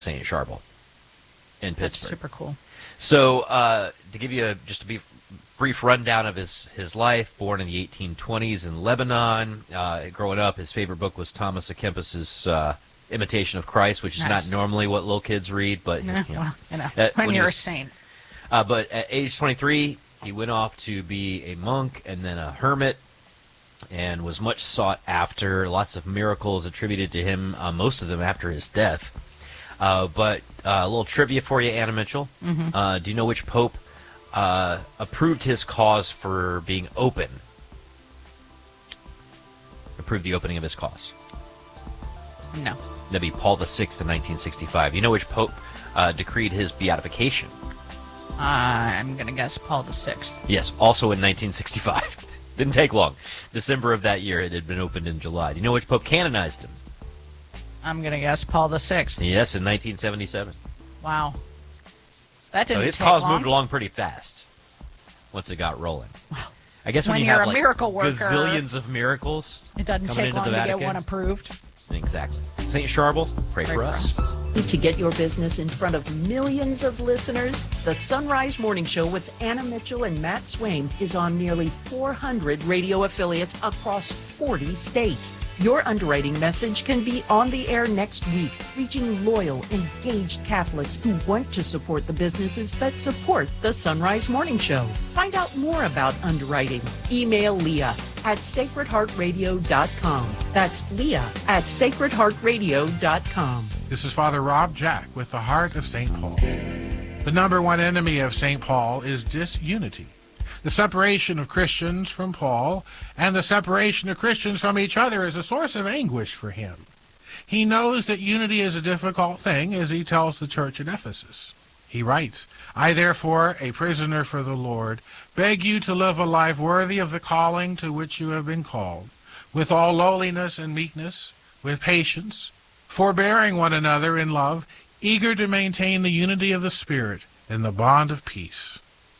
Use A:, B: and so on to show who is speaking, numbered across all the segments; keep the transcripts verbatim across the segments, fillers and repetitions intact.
A: Saint Charbel in Pittsburgh.
B: That's super cool.
A: So uh, to give you a, just a brief, brief rundown of his, his life, born in the eighteen twenties in Lebanon. Uh, growing up, his favorite book was Thomas A. Kempis's uh, Imitation of Christ, which is
B: Nice.
A: not normally what little kids read, but
B: Yeah,
A: you know,
B: well, you know,
A: uh,
B: when,
A: when
B: you're
A: was,
B: a saint.
A: Uh, but at age twenty-three, he went off to be a monk and then a hermit, and was much sought after. Lots of miracles attributed to him, uh, most of them after his death. Uh, but uh, a little trivia for you, Anna Mitchell.
B: Mm-hmm.
A: Uh, do you know which pope uh, approved his cause for being open? Approved the opening of his cause.
B: No.
A: That'd be Paul the Sixth in nineteen sixty-five. You know which pope uh, decreed his beatification?
B: Uh, I'm going to guess Paul the Sixth.
A: Yes, also in nineteen sixty-five. Didn't take long. December of that year, it had been opened in July. Do you know which pope canonized him?
B: I'm going to guess Paul the Sixth.
A: Yes, in nineteen seventy-seven.
B: Wow. That didn't
A: So his
B: take
A: cause
B: long.
A: moved along pretty fast once it got rolling.
B: Well,
A: I guess when,
B: when
A: you
B: you're
A: have
B: a
A: like
B: miracle worker,
A: gazillions of miracles,
B: it doesn't
A: coming
B: take
A: into
B: long
A: the
B: to get
A: Vatican.
B: one approved.
A: Exactly. Saint Charbel, pray,
B: Pray
A: for
B: for
A: us.
B: us.
C: To get your business in front of millions of listeners, the Sunrise Morning Show with Anna Mitchell and Matt Swaim is on nearly four hundred radio affiliates across forty states. Your underwriting message can be on the air next week, reaching loyal, engaged Catholics who want to support the businesses that support the Sunrise Morning Show. Find out more about underwriting. Email Leah at sacred heart radio dot com. That's Leah at sacred heart radio dot com.
D: This is Father Rob Jack with the Heart of Saint Paul. The number one enemy of Saint Paul is disunity. The separation of Christians from Paul and the separation of Christians from each other is a source of anguish for him. He knows that unity is a difficult thing, as he tells the church at Ephesus. He writes, I therefore, a prisoner for the Lord, beg you to live a life worthy of the calling to which you have been called, with all lowliness and meekness, with patience, forbearing one another in love, eager to maintain the unity of the Spirit in the bond of peace.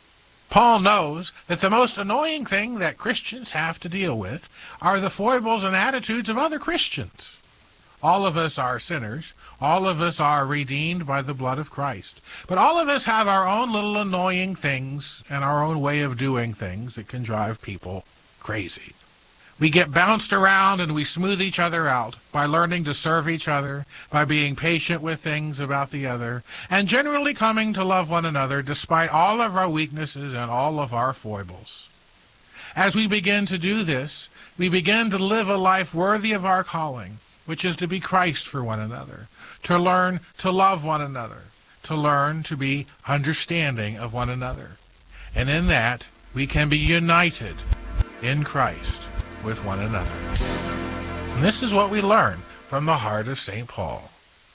D: Paul knows that the most annoying thing that Christians have to deal with are the foibles and attitudes of other Christians. All of us are sinners. All of us are redeemed by the blood of Christ. But all of us have our own little annoying things and our own way of doing things that can drive people crazy. We get bounced around and we smooth each other out by learning to serve each other, by being patient with things about the other, and generally coming to love one another despite all of our weaknesses and all of our foibles. As we begin to do this, we begin to live a life worthy of our calling, which is to be Christ for one another, to learn to love one another, to learn to be understanding of one another. And in that, we can be united in Christ with one another. And this is what we learn from the heart of Saint Paul.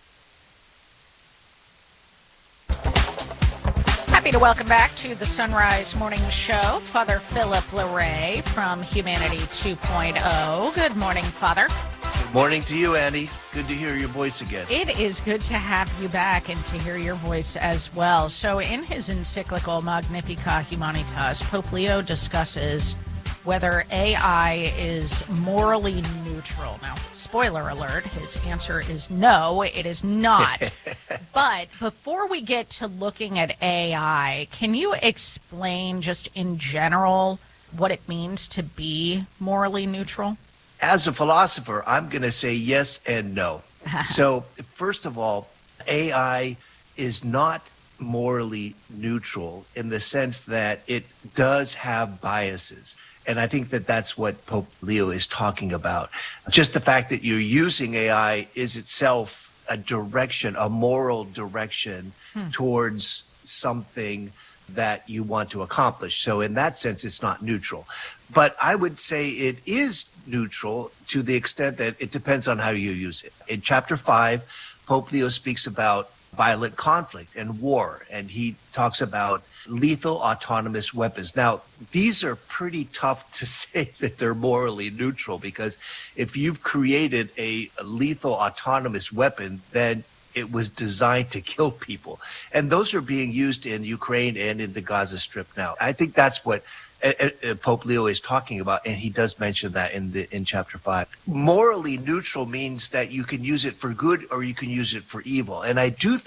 B: Happy to welcome back to the Sunrise Morning Show, Father Philip Larray from Humanity two point oh. Good morning, Father.
E: Good morning to you, Andy. Good to hear your voice again.
B: It is good to have you back and to hear your voice as well. So in his encyclical Magnificat Humanitas, Pope Leo discusses whether A I is morally neutral. Now, spoiler alert, his answer is no, it is not. But before we get to looking at A I, can you explain just in general what it means to be morally neutral?
E: As a philosopher, I'm going to say yes and no. So, first of all, A I is not morally neutral in the sense that it does have biases. And I think that that's what Pope Leo is talking about. Just the fact that you're using A I is itself a direction, a moral direction hmm. towards something that you want to accomplish. So in that sense, it's not neutral. But I would say it is neutral to the extent that it depends on how you use it. In chapter five, Pope Leo speaks about violent conflict and war, and he talks about lethal autonomous weapons. Now, these are pretty tough to say that they're morally neutral, because if you've created a lethal autonomous weapon, then it was designed to kill people. And those are being used in Ukraine and in the Gaza Strip now. I think that's what uh, uh, Pope Leo is talking about, and he does mention that in the in chapter five. Morally neutral means that you can use it for good or you can use it for evil. And I do